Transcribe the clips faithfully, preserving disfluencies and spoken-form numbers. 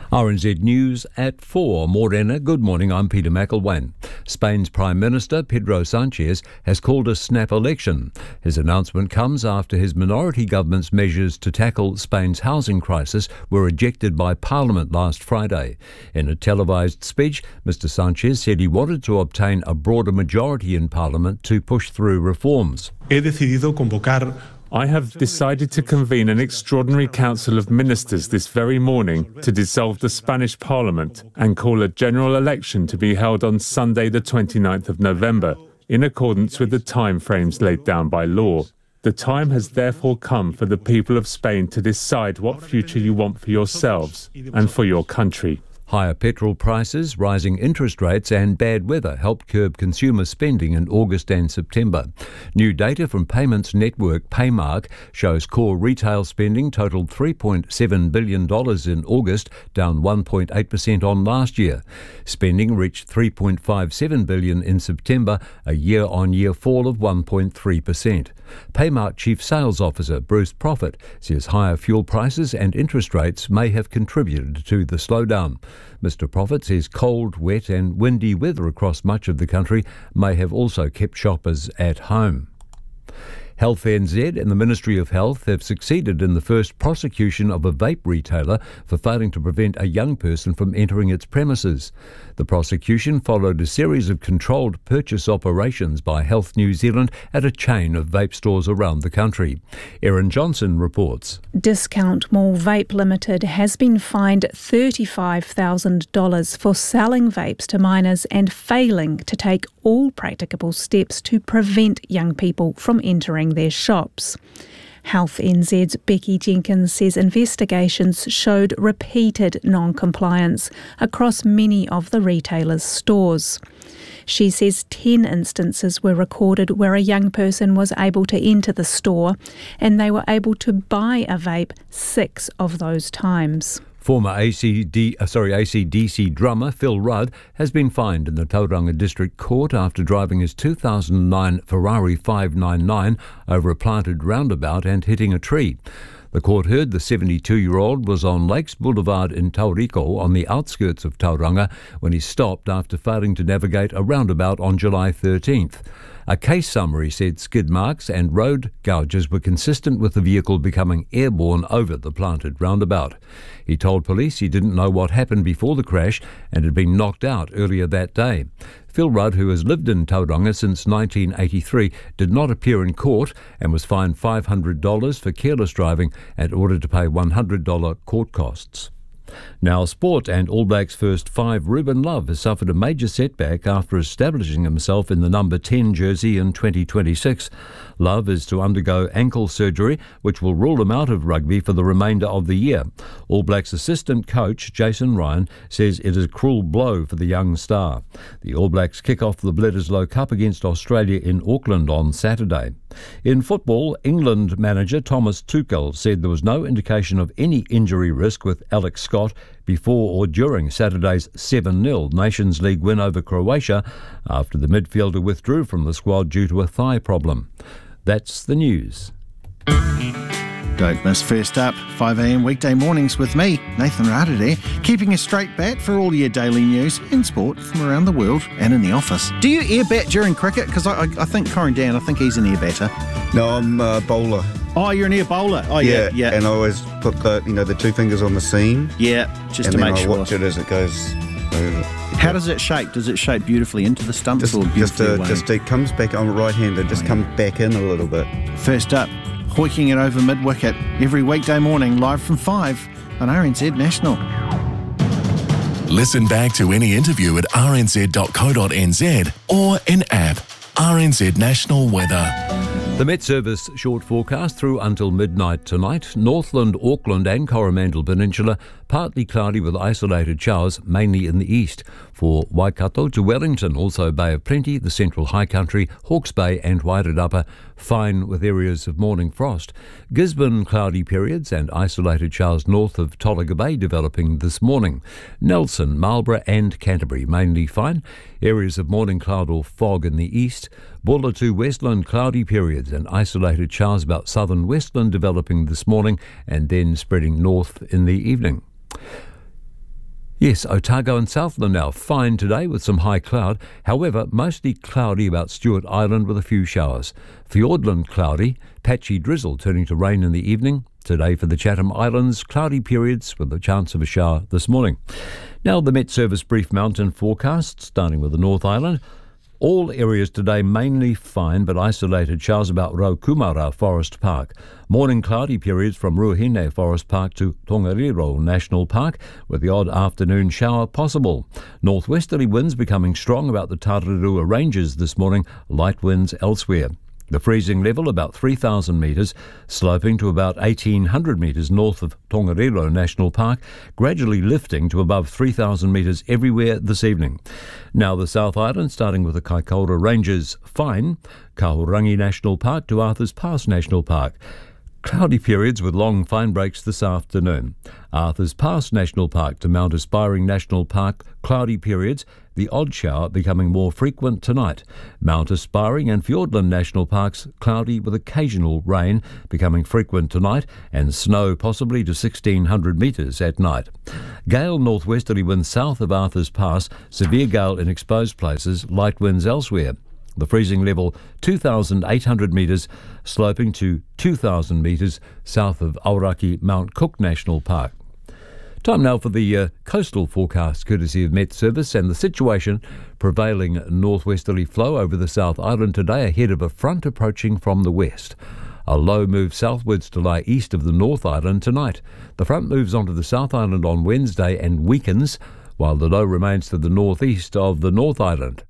R N Z News at four. Morena, good morning, I'm Peter McElwain. Spain's Prime Minister, Pedro Sanchez, has called a snap election. His announcement comes after his minority government's measures to tackle Spain's housing crisis were rejected by Parliament last Friday. In a televised speech, Mister Sanchez said he wanted to obtain a broader majority in Parliament to push through reforms. He decidido convocar I have decided to convene an extraordinary council of ministers this very morning to dissolve the Spanish Parliament and call a general election to be held on Sunday the twenty-ninth of November, in accordance with the timeframes laid down by law. The time has therefore come for the people of Spain to decide what future you want for yourselves and for your country. Higher petrol prices, rising interest rates and bad weather helped curb consumer spending in August and September. New data from payments network Paymark shows core retail spending totaled three point seven billion dollars in August, down one point eight percent on last year. Spending reached three point five seven billion dollars in September, a year-on-year fall of one point three percent. Paymark Chief Sales Officer Bruce Profit says higher fuel prices and interest rates may have contributed to the slowdown. Mister Profit says cold, wet and windy weather across much of the country may have also kept shoppers at home. Health N Z and the Ministry of Health have succeeded in the first prosecution of a vape retailer for failing to prevent a young person from entering its premises. The prosecution followed a series of controlled purchase operations by Health New Zealand at a chain of vape stores around the country. Erin Johnson reports. Discount Mall Vape Limited has been fined thirty-five thousand dollars for selling vapes to minors and failing to take all practicable steps to prevent young people from entering their shops. Health N Z's Becky Jenkins says investigations showed repeated non-compliance across many of the retailer's stores. She says ten instances were recorded where a young person was able to enter the store and they were able to buy a vape six of those times. Former A C D, uh, sorry, A C D C drummer Phil Rudd has been fined in the Tauranga District Court after driving his two thousand nine Ferrari five ninety-nine over a planted roundabout and hitting a tree. The court heard the seventy-two-year-old was on Lakes Boulevard in Tauriko on the outskirts of Tauranga when he stopped after failing to navigate a roundabout on July thirteenth. A case summary said skid marks and road gouges were consistent with the vehicle becoming airborne over the planted roundabout. He told police he didn't know what happened before the crash and had been knocked out earlier that day. Phil Rudd, who has lived in Tauranga since nineteen eighty-three, did not appear in court and was fined five hundred dollars for careless driving and ordered to pay one hundred dollars court costs. Now sport, and All Blacks first five Ruben Love has suffered a major setback after establishing himself in the number ten jersey in twenty twenty-six. Love is to undergo ankle surgery, which will rule him out of rugby for the remainder of the year. All Blacks assistant coach Jason Ryan says it is a cruel blow for the young star. The All Blacks kick off the Bledisloe Cup against Australia in Auckland on Saturday. In football, England manager Thomas Tuchel said there was no indication of any injury risk with Alex Scott before or during Saturday's seven nil Nations League win over Croatia after the midfielder withdrew from the squad due to a thigh problem. That's the news. Don't miss First Up, five a m weekday mornings with me, Nathan Rada there, keeping a straight bat for all your daily news and sport from around the world and in the office. Do you air bat during cricket? Because I, I, I think Corin Dan, I think he's an air batter. No, I'm a bowler. Oh, you're an air bowler. Oh, yeah, yeah, yeah. And I always put the, you know, the two fingers on the seam. Yeah, just and to then make I sure. watch it as it goes. Over. How does it shape? Does it shape beautifully into the stumps Just, or just, beautifully uh, away? just it comes back. I'm right-handed. Just Oh, yeah. comes back in a little bit. First Up, hoiking it over mid-wicket every weekday morning, live from five on R N Z National. Listen back to any interview at r n z dot co dot n z or in app. R N Z National Weather. The Met Service short forecast through until midnight tonight. Northland, Auckland and Coromandel Peninsula, partly cloudy with isolated showers, mainly in the east. For Waikato to Wellington, also Bay of Plenty, the Central High Country, Hawke's Bay and Wairarapa, fine with areas of morning frost. Gisborne, cloudy periods and isolated showers north of Tolaga Bay developing this morning. Nelson, Marlborough and Canterbury, mainly fine. Areas of morning cloud or fog in the east. Bulla to Westland, cloudy periods and isolated showers about southern Westland developing this morning and then spreading north in the evening. Yes, Otago and Southland now fine today with some high cloud. However, mostly cloudy about Stewart Island with a few showers. Fiordland cloudy, patchy drizzle turning to rain in the evening. Today for the Chatham Islands, cloudy periods with a chance of a shower this morning. Now the Met Service brief mountain forecast, starting with the North Island. All areas today mainly fine but isolated showers about Raukumara Forest Park. Morning cloudy periods from Ruahine Forest Park to Tongariro National Park with the odd afternoon shower possible. Northwesterly winds becoming strong about the Tararua Ranges this morning, light winds elsewhere. The freezing level about three thousand metres, sloping to about eighteen hundred metres north of Tongariro National Park, gradually lifting to above three thousand metres everywhere this evening. Now the South Island, starting with the Kaikoura Ranges, fine, Kahurangi National Park to Arthur's Pass National Park. Cloudy periods with long fine breaks this afternoon. Arthur's Pass National Park to Mount Aspiring National Park, cloudy periods, the odd shower becoming more frequent tonight. Mount Aspiring and Fiordland National Parks, cloudy with occasional rain becoming frequent tonight and snow possibly to sixteen hundred metres at night. Gale northwesterly winds south of Arthur's Pass, severe gale in exposed places, light winds elsewhere. The freezing level two thousand eight hundred metres, sloping to two thousand metres south of Aoraki Mount Cook National Park. Time now for the uh, coastal forecast, courtesy of Met Service, and the situation: prevailing northwesterly flow over the South Island today ahead of a front approaching from the west. A low moves southwards to lie east of the North Island tonight. The front moves onto the South Island on Wednesday and weakens, while the low remains to the northeast of the North Island.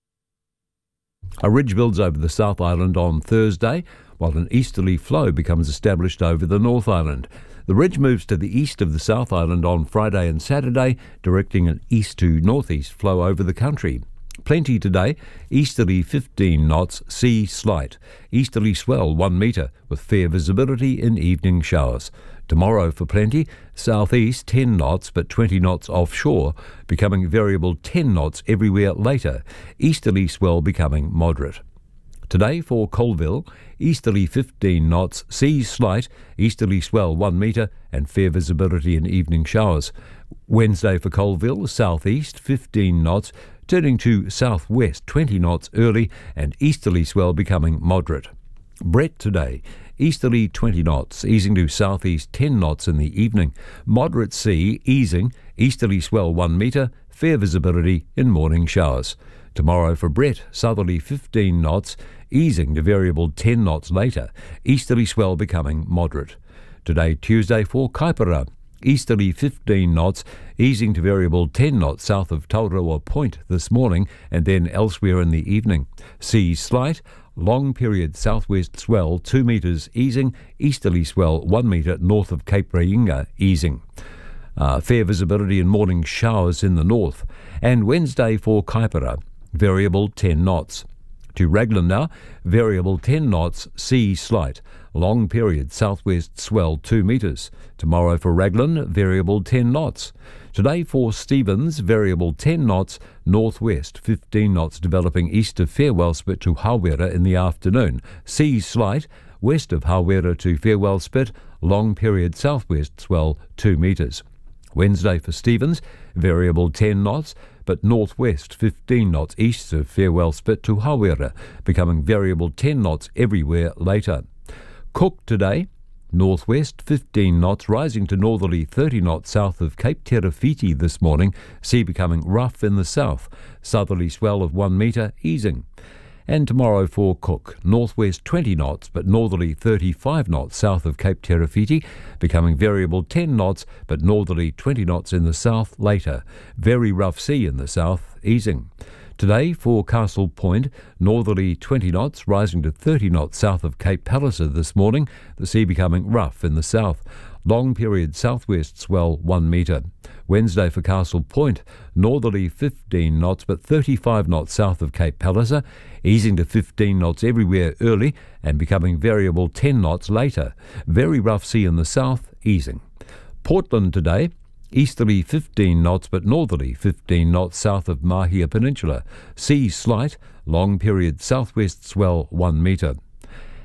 A ridge builds over the South Island on Thursday, while an easterly flow becomes established over the North Island. The ridge moves to the east of the South Island on Friday and Saturday, directing an east to northeast flow over the country. Plenty today, easterly fifteen knots, sea slight. Easterly swell one metre, with fair visibility in evening showers. Tomorrow for plenty, southeast ten knots but twenty knots offshore, becoming variable ten knots everywhere later. Easterly swell becoming moderate. Today for Colville, easterly fifteen knots, sea slight, easterly swell one metre and fair visibility in evening showers. Wednesday for Colville, southeast fifteen knots, turning to southwest twenty knots early and easterly swell becoming moderate. Brett today, easterly twenty knots, easing to southeast ten knots in the evening. Moderate sea, easing, easterly swell one metre, fair visibility in morning showers. Tomorrow for Brett, southerly fifteen knots, easing to variable ten knots later, easterly swell becoming moderate. Today, Tuesday for Kaipara, easterly fifteen knots, easing to variable ten knots south of Taurua Point this morning and then elsewhere in the evening. Sea slight, long period southwest swell two metres easing, easterly swell one metre north of Cape Reinga easing. Uh, fair visibility and morning showers in the north. And Wednesday for Kaipara, variable ten knots. To Raglan now, variable ten knots, sea slight. Long period southwest swell two metres. Tomorrow for Raglan, variable ten knots. Today for Stevens, variable ten knots, northwest fifteen knots developing east of Farewell Spit to Hawera in the afternoon. Sea slight, west of Hawera to Farewell Spit, long period southwest swell two metres. Wednesday for Stevens, variable ten knots, but northwest fifteen knots east of Farewell Spit to Hawera, becoming variable ten knots everywhere later. Cook today, northwest fifteen knots, rising to northerly thirty knots south of Cape Terafiti this morning, sea becoming rough in the south, southerly swell of one metre, easing. And tomorrow for Cook, northwest twenty knots, but northerly thirty-five knots south of Cape Terafiti, becoming variable ten knots, but northerly twenty knots in the south later. Very rough sea in the south, easing. Today for Castle Point, northerly twenty knots, rising to thirty knots south of Cape Palliser this morning, the sea becoming rough in the south. Long period southwest swell one metre. Wednesday for Castle Point, northerly fifteen knots but thirty-five knots south of Cape Palliser, easing to fifteen knots everywhere early and becoming variable ten knots later. Very rough sea in the south, easing. Portland today, easterly fifteen knots but northerly fifteen knots south of Mahia Peninsula. Sea slight, long period southwest swell one metre.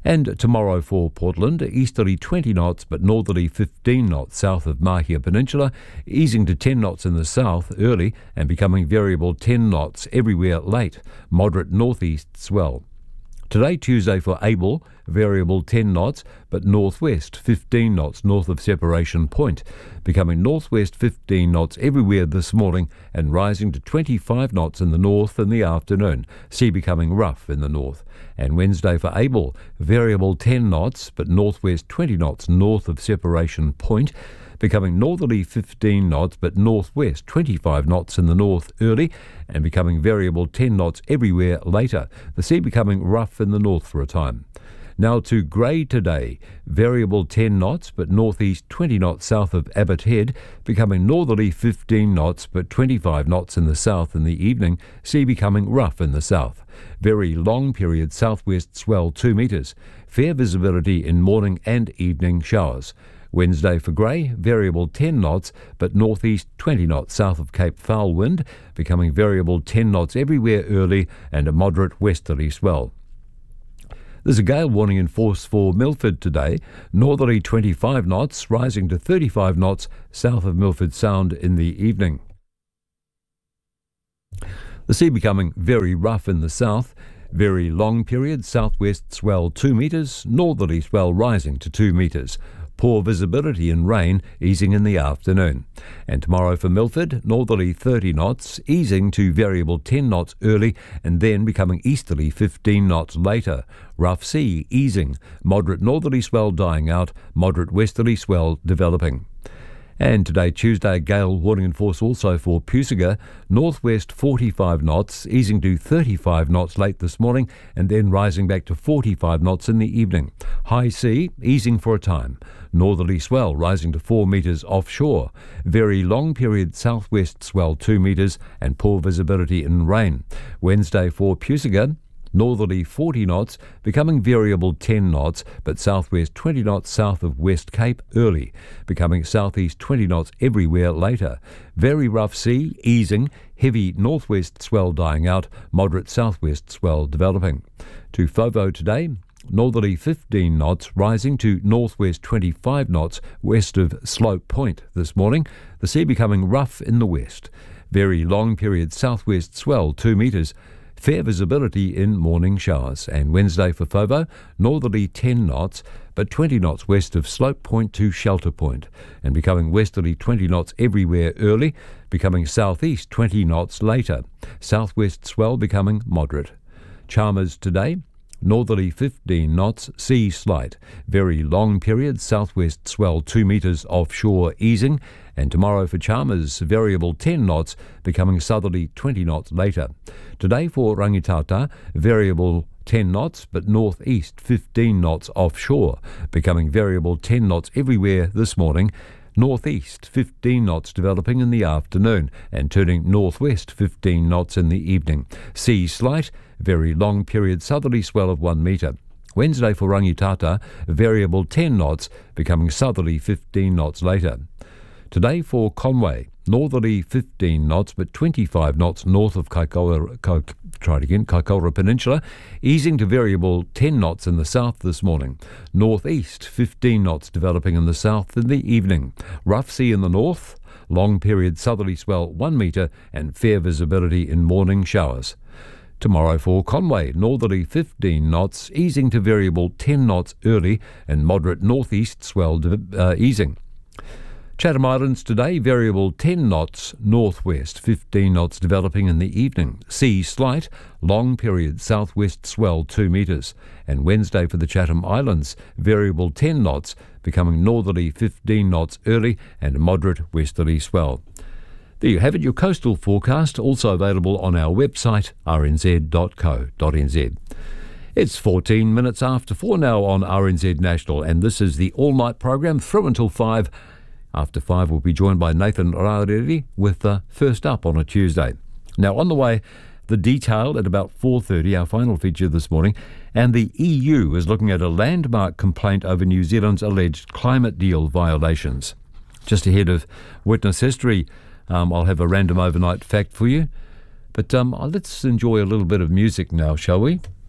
And tomorrow for Portland, easterly twenty knots but northerly fifteen knots south of Mahia Peninsula, easing to ten knots in the south early and becoming variable ten knots everywhere late, moderate northeast swell. Today, Tuesday for Abel, variable ten knots, but northwest fifteen knots north of Separation Point, becoming northwest fifteen knots everywhere this morning and rising to twenty-five knots in the north in the afternoon, sea becoming rough in the north. And Wednesday for Abel, variable ten knots, but northwest twenty knots north of Separation Point, becoming northerly fifteen knots but northwest twenty-five knots in the north early and becoming variable ten knots everywhere later, the sea becoming rough in the north for a time. Now to Grey today, variable ten knots but northeast twenty knots south of Abbott Head, becoming northerly fifteen knots but twenty-five knots in the south in the evening, sea becoming rough in the south. Very long period southwest swell two metres, fair visibility in morning and evening showers. Wednesday for Grey, variable ten knots, but northeast twenty knots south of Cape Foul wind, becoming variable ten knots everywhere early and a moderate westerly swell. There's a gale warning in force for Milford today, northerly twenty-five knots, rising to thirty-five knots south of Milford Sound in the evening. The sea becoming very rough in the south. Very long period southwest swell two metres, northerly swell rising to two metres. Poor visibility and rain easing in the afternoon. And tomorrow for Milford, northerly thirty knots, easing to variable ten knots early and then becoming easterly fifteen knots later. Rough sea easing, moderate northerly swell dying out, moderate westerly swell developing. And today, Tuesday, gale warning in force also for Pusiga, northwest forty-five knots, easing to thirty-five knots late this morning and then rising back to forty-five knots in the evening. High sea easing for a time. Northerly swell rising to four metres offshore. Very long period southwest swell two metres and poor visibility in rain. Wednesday for Pusiga, northerly forty knots, becoming variable ten knots, but southwest twenty knots south of West Cape early, becoming southeast twenty knots everywhere later. Very rough sea, easing, heavy northwest swell dying out, moderate southwest swell developing. To Fovo today, northerly fifteen knots, rising to northwest twenty-five knots west of Slope Point this morning, the sea becoming rough in the west. Very long period southwest swell two metres, fair visibility in morning showers. And Wednesday for Fovo, northerly ten knots, but twenty knots west of Slope Point to Shelter Point, and becoming westerly twenty knots everywhere early, becoming southeast twenty knots later. Southwest swell becoming moderate. Chalmers today, northerly fifteen knots, sea slight. Very long period southwest swell two metres offshore easing. And tomorrow for Chalmers, variable ten knots, becoming southerly twenty knots later. Today for Rangitata, variable ten knots, but northeast fifteen knots offshore, becoming variable ten knots everywhere this morning. Northeast fifteen knots developing in the afternoon and turning northwest fifteen knots in the evening. Sea slight, very long period southerly swell of one metre. Wednesday for Rangitata, variable ten knots, becoming southerly fifteen knots later. Today for Conway, northerly fifteen knots but twenty-five knots north of Kaikoura, Kaikoura, try it again, Kaikoura Peninsula, easing to variable ten knots in the south this morning. Northeast fifteen knots developing in the south in the evening. Rough sea in the north, long period southerly swell one metre and fair visibility in morning showers. Tomorrow for Conway, northerly fifteen knots, easing to variable ten knots early and moderate northeast swell uh, easing. Chatham Islands today, variable ten knots northwest, fifteen knots developing in the evening. Sea slight, long period southwest swell two metres. And Wednesday for the Chatham Islands, variable ten knots, becoming northerly fifteen knots early and moderate westerly swell. There you have it, your coastal forecast, also available on our website, r n z dot co dot n z. It's fourteen minutes after four now on R N Z National, and this is the all-night program through until five. After five, we'll be joined by Nathan Rarere with uh, First Up on a Tuesday. Now, on the way, the detail at about four thirty, our final feature this morning, and the E U is looking at a landmark complaint over New Zealand's alleged climate deal violations. Just ahead of Witness History, um, I'll have a random overnight fact for you. But um, let's enjoy a little bit of music now, shall we?